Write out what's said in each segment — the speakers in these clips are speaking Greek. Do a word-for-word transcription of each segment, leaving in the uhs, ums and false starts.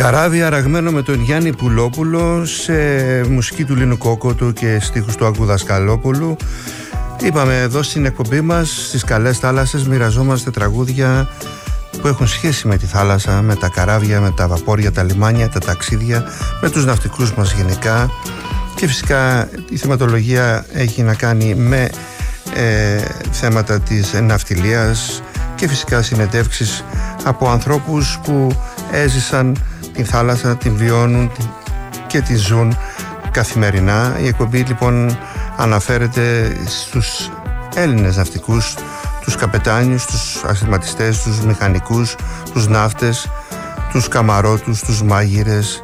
Καράβι αραγμένο με τον Γιάννη Πουλόπουλο σε μουσική του Λίνου Κόκοτου και στίχους του Άγκου Δασκαλόπουλου. Είπαμε εδώ στην εκπομπή μας, στις καλές θάλασσες μοιραζόμαστε τραγούδια που έχουν σχέση με τη θάλασσα, με τα καράβια, με τα βαπόρια, τα λιμάνια, τα ταξίδια, με τους ναυτικούς μας γενικά. Και φυσικά η θεματολογία έχει να κάνει με ε, θέματα της ναυτιλίας και φυσικά συνεντεύξεις από ανθρώπους που έζησαν την θάλασσα, την βιώνουν και τη ζουν καθημερινά. Η εκπομπή λοιπόν αναφέρεται στους Έλληνες ναυτικούς, τους καπετάνιους, τους ασυρματιστές, τους μηχανικούς, τους ναύτες, τους καμαρώτους, τους μάγειρες,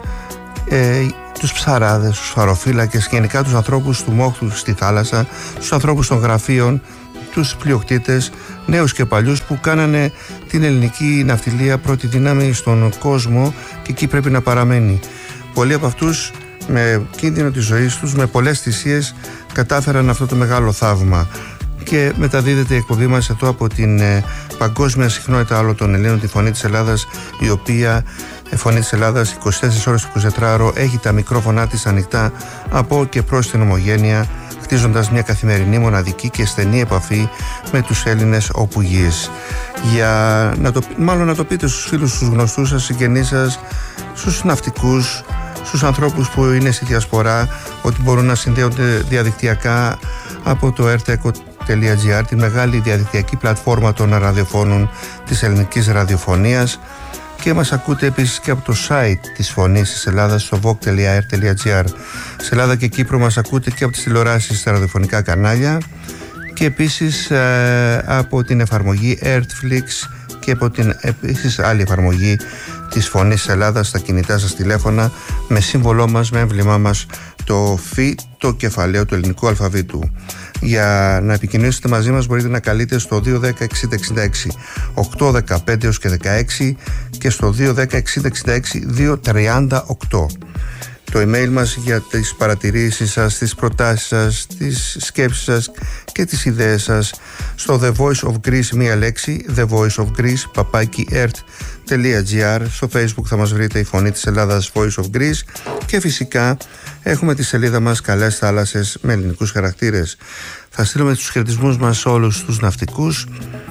ε, τους ψαράδες, τους φαροφύλακες και γενικά τους ανθρώπους του μόχθου στη θάλασσα, τους ανθρώπους των γραφείων, τους πλειοκτήτες, νέους και παλιούς που κάνανε την ελληνική ναυτιλία πρώτη δύναμη στον κόσμο και εκεί πρέπει να παραμένει. Πολλοί από αυτούς με κίνδυνο της ζωής τους, με πολλές θυσίες κατάφεραν αυτό το μεγάλο θαύμα. Και μεταδίδεται η εκπομπή μας εδώ από την ε, παγκόσμια συχνότητα όλων των Ελλήνων, τη Φωνή της Ελλάδας, η οποία η Φωνή της Ελλάδας είκοσι τέσσερις ώρες το εικοσιτετράωρο έχει τα μικρόφωνά της ανοιχτά από και προς την ομογένεια, χτίζοντας μια καθημερινή, μοναδική και στενή επαφή με τους Έλληνες όπου γης. Για να το, μάλλον να το πείτε στους φίλους, στους γνωστούς σας, συγγενείς σας, στους ναυτικούς, στους ανθρώπους που είναι στη διασπορά, ότι μπορούν να συνδέονται διαδικτυακά από το erteco τελεία gr, τη μεγάλη διαδικτυακή πλατφόρμα των ραδιοφώνων της ελληνικής ραδιοφωνίας, και μας ακούτε επίσης και από το site της Φωνής της Ελλάδας στο voc τελεία r τελεία gr. Σε Ελλάδα και Κύπρο μας ακούτε και από τις τηλεοράσεις στα ραδιοφωνικά κανάλια και επίσης ε, από την εφαρμογή Airtflix και από την επίσης άλλη εφαρμογή της Φωνής της Ελλάδας στα κινητά σας τηλέφωνα, με σύμβολό μας, με έμβλημά μας το φι, το κεφαλαίο του ελληνικού αλφαβήτου. Για να επικοινωνήσετε μαζί μας μπορείτε να καλείτε στο δύο ένα μηδέν εξήντα εξήντα έξι οκτακόσια δεκαπέντε έως και δεκαέξι και στο δύο ένα μηδέν εξήντα εξήντα έξι διακόσια τριάντα οκτώ. Το email μας για τις παρατηρήσεις σας, τις προτάσεις σας, τις σκέψεις σας και τις ιδέες σας στο The Voice of Greece, μία λέξη, The Voice of Greece, παπάκι ert τελεία gr. Στο Facebook θα μας βρείτε η Φωνή της Ελλάδας, Voice of Greece, και φυσικά έχουμε τη σελίδα μας Καλές Θάλασσες με ελληνικούς χαρακτήρες. Θα στείλουμε τους χαιρετισμούς μας σε όλους τους ναυτικούς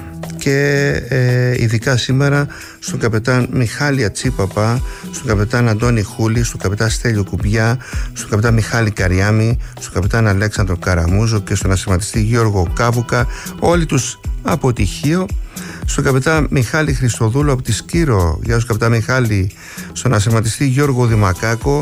και ε, ειδικά σήμερα στον καπετάν Μιχάλη Ατσίπαπα, στον καπετάν Αντώνη Χούλη, στον καπετάν Στέλιο Κουμπιά, στον καπετάν Μιχάλη Καριάμι, στον καπετάν Αλέξανδρο Καραμούζο και στον ασυρματιστή Γιώργο Κάβουκα, όλοι τους από τυχείο, στον καπετάν Μιχάλη Χριστοδούλου από τη Σκύρο, γεια σου καπετάν Μιχάλη, στον ασυρματιστή Γιώργο Δημακάκο,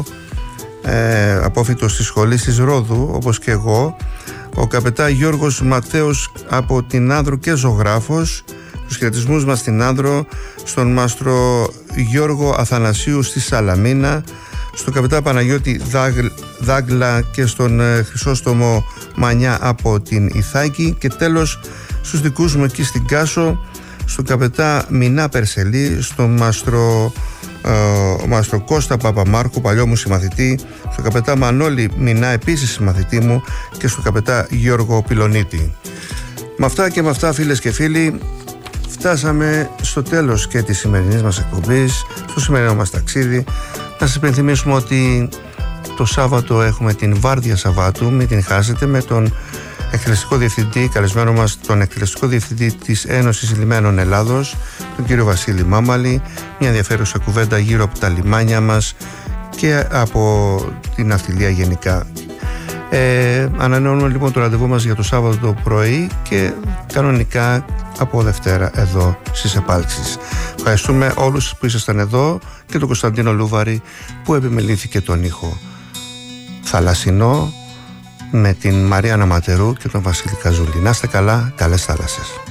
ε, απόφοιτος της σχολής της Ρόδου όπως και εγώ, ο καπετάν Γιώργος Ματθαίος από την Άνδρο και ζωγράφος, τους χαιρετισμούς μας στην Άνδρο, στον μάστρο Γιώργο Αθανασίου στη Σαλαμίνα, στον καπετάν Παναγιώτη Δάγλ, Δάγκλα και στον ε, Χρυσόστομο Μανιά από την Ιθάκη, και τέλος στους δικούς μου εκεί στην Κάσο, στον καπετάν Μινά Περσελή, στον μάστρο ο Μάστρο Κώστα Παπαμάρκου, παλιό μου συμμαθητή, στον καπετά Μανώλη Μινά, επίσης συμμαθητή μου, και στον καπετά Γιώργο Πιλονίτη. Με αυτά και με αυτά, φίλες και φίλοι, φτάσαμε στο τέλος και της σημερινής μας εκπομπής, στο σημερινό μας ταξίδι. Να σας υπενθυμίσουμε ότι το Σάββατο έχουμε την Βάρδια Σαββάτου, μην την χάσετε, με τον εκτελεστικό διευθυντή, καλεσμένο μας τον εκτελεστικό διευθυντή της Ένωσης Λιμένων Ελλάδος, τον κύριο Βασίλη Μάμαλη. Μια ενδιαφέρουσα κουβέντα γύρω από τα λιμάνια μας και από την ναυτιλία γενικά. Ε, ανανεώνουμε λοιπόν το ραντεβού μας για το Σάββατο το πρωί και κανονικά από Δευτέρα εδώ στις επάλξεις. Ευχαριστούμε όλους που ήσασταν εδώ και τον Κωνσταντίνο Λούβαρη που επιμελήθηκε τον ήχο. Θαλασσινό με την Μαρία Ναματερού και τον Βασίλη Καζούλη. Να είστε καλά, καλές θάλασσες.